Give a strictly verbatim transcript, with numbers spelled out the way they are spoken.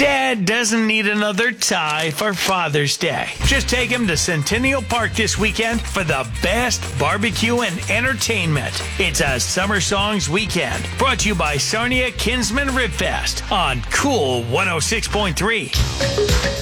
Dad doesn't need another tie for Father's Day. Just take him to Centennial Park this weekend for the best barbecue and entertainment. It's a Summer Songs weekend brought to you by Sarnia Kinsman Rib Fest on Cool one oh six point three.